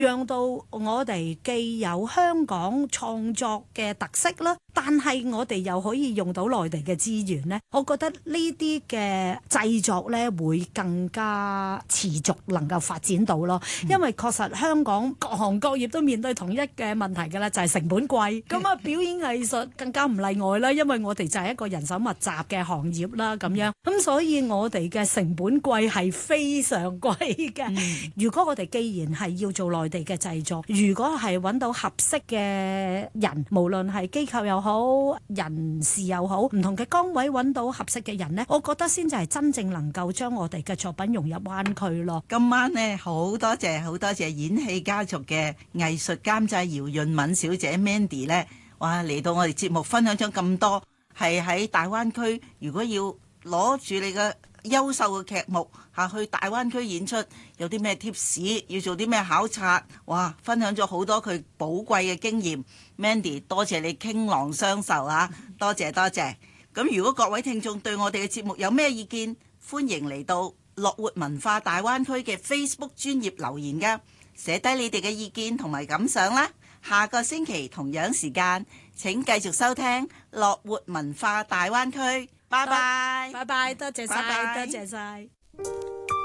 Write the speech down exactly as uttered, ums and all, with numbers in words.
讓到我哋既有香港創作嘅特色啦，但係我哋又可以用到內地嘅資源呢。我覺得呢啲嘅製作呢會更加持續能夠發展到咯。因為確實香港各行各業都面對同一嘅問題㗎啦，就係成本貴。咁啊，表演藝術更加唔例外啦，因為我哋就係一個人手密集嘅行業啦，咁樣。咁所以我哋嘅成本貴係非常貴嘅。嗯、如果我哋既然係要做內地嘅製作，如果係揾到合適嘅人，無論係機構又好，人事又好，唔同嘅崗位揾到合適嘅人呢，我覺得先至係真正能夠將我哋嘅作品融入灣區咯。 今晚呢，好多謝好多謝演戲家族嘅藝術監製姚潤敏小姐 Mandy 呢，哇嚟到我哋節目分享咗咁多，係喺大灣區如果要攞住你嘅優秀嘅劇目下去大灣區演出，有啲咩 tips， 要做啲咩考察，哇！分享咗好多佢寶貴嘅經驗。Mandy， 多謝你傾囊相授啊！多謝多謝。咁如果各位聽眾對我哋嘅節目有咩意見，歡迎嚟到樂活文化大灣區嘅 Facebook 專頁留言噶，寫低你哋嘅意見同埋感想啦。下個星期同樣時間，請繼續收聽樂活文化大灣區。拜拜， 拜拜，多謝晒，多謝晒。